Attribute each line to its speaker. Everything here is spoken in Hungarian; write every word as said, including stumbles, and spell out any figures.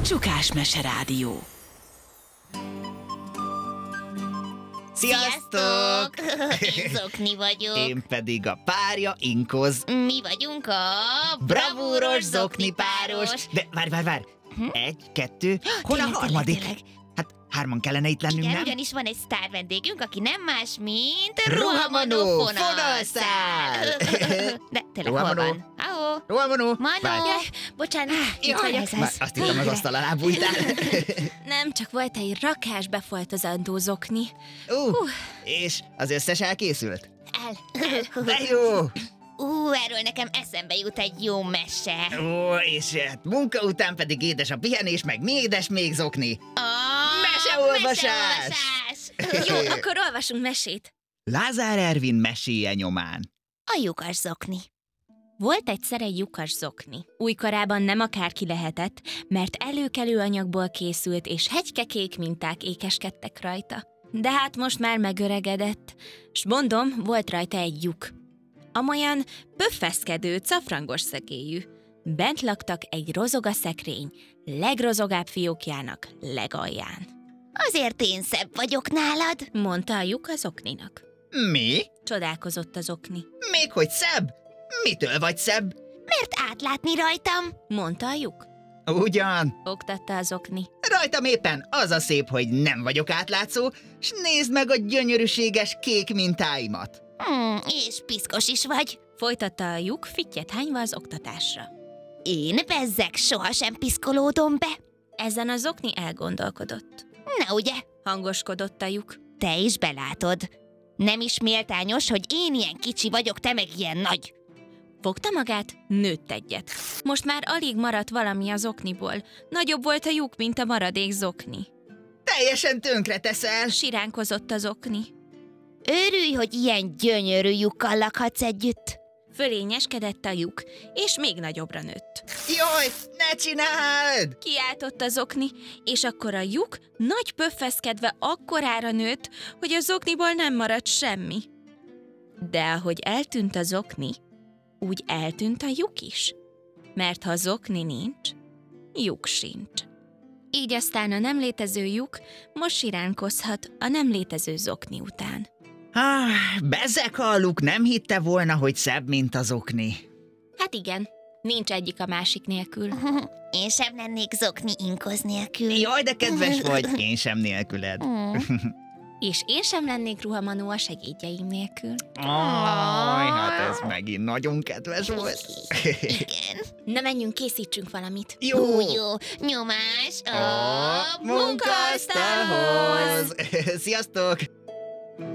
Speaker 1: Csukás Mese Rádió.
Speaker 2: Sziasztok!
Speaker 3: Én Zokni vagyok.
Speaker 2: Én pedig a párja, Inkoz.
Speaker 3: Mi vagyunk a
Speaker 2: Bravúros zokni páros. De várj, várj, várj.
Speaker 3: Hm?
Speaker 2: Egy, kettő, hol a
Speaker 3: Tényleg,
Speaker 2: harmadik?
Speaker 3: tényleg.
Speaker 2: Hát hárman kellene itt lennünk,
Speaker 3: Igen,
Speaker 2: nem?
Speaker 3: ugyanis van egy sztár vendégünk, aki nem más, mint
Speaker 2: Rohamonó
Speaker 3: fonalszál. De tényleg hol
Speaker 2: Rohamonó.
Speaker 3: van? Ahó,
Speaker 2: Rohamonó.
Speaker 3: Manó.
Speaker 2: Várj.
Speaker 4: Jaj, bocsánat, itt
Speaker 2: Jaj,
Speaker 4: vagyok.
Speaker 2: már azt hittem, az asztal alá bújtál.
Speaker 4: Nem, csak volt egy rakás befoltozandó zokni.
Speaker 2: Ú, és az összes elkészült?
Speaker 4: El.
Speaker 2: De jó!
Speaker 3: Ú, erről nekem eszembe jut egy jó mese.
Speaker 2: Ó, és hát munka után pedig édes a pihenés, meg mi édes még zokni?
Speaker 3: A
Speaker 2: Meseolvasás!
Speaker 3: meseolvasás.
Speaker 4: Jó, akkor olvasunk mesét.
Speaker 2: Lázár Ervin meséje nyomán.
Speaker 3: A lyukas zokni.
Speaker 4: Volt egyszer egy lyukas zokni. Újkorában nem akárki lehetett, mert előkelő anyagból készült, és hegykekék minták ékeskedtek rajta. De hát most már megöregedett, s mondom, volt rajta egy lyuk. Amolyan pöffeszkedő, cafrangos szegélyű. Bent laktak egy rozogaszekrény, legrozogább fiókjának legalján.
Speaker 3: Azért én szebb vagyok nálad.
Speaker 4: Mondta a lyuk az okninak.
Speaker 2: Mi?
Speaker 4: Csodálkozott az okni.
Speaker 2: Még hogy szebb? Mitől vagy szebb?
Speaker 3: Mert átlátni rajtam.
Speaker 4: Mondta a lyuk.
Speaker 2: Ugyan.
Speaker 4: Oktatta az okni.
Speaker 2: Rajtam éppen az a szép, hogy nem vagyok átlátszó, s nézd meg a gyönyörűséges kék mintáimat.
Speaker 3: Hmm, és piszkos is vagy.
Speaker 4: Folytatta a lyuk, fittyet hányva az oktatásra.
Speaker 3: Én bezzeg sohasem piszkolódom be.
Speaker 4: Ezen az okni elgondolkodott.
Speaker 3: Na ugye,
Speaker 4: Hangoskodott a lyuk.
Speaker 3: te is belátod. Nem is méltányos, hogy én ilyen kicsi vagyok, te meg ilyen nagy.
Speaker 4: Fogta magát, nőtt egyet. Most már alig maradt valami az okniból. Nagyobb volt a lyuk, mint a maradék zokni.
Speaker 2: Teljesen tönkre teszel.
Speaker 4: Siránkozott az okni.
Speaker 3: Örülj, hogy ilyen gyönyörű lyukkal lakhatsz együtt.
Speaker 4: Fölényeskedett a lyuk, és még nagyobbra nőtt.
Speaker 2: Jaj, ne csináld!
Speaker 4: Kiáltott az okni, és akkor a lyuk nagy pöffeszkedve akkorára nőtt, hogy az okniból nem maradt semmi. De ahogy eltűnt az okni, úgy eltűnt a lyuk is. Mert ha zokni nincs, lyuk sincs. Így aztán a nem létező lyuk most siránkozhat a nem létező zokni után.
Speaker 2: Ah, bezzeg halluk, nem hitte volna, hogy szebb, mint az okni.
Speaker 4: Hát igen, nincs egyik a másik nélkül.
Speaker 3: Én sem lennék zokni Inkoz nélkül.
Speaker 2: Jaj, de kedves vagy, én sem nélküled.
Speaker 3: Hmm.
Speaker 4: És én sem lennék Ruhamanó a segédjeim nélkül.
Speaker 2: Aj, hát ez megint nagyon kedves volt.
Speaker 3: Igen.
Speaker 4: Na menjünk, készítsünk valamit.
Speaker 2: Jó!
Speaker 3: Ú, jó. Nyomás a,
Speaker 2: A munkaasztalhoz! Sziasztok!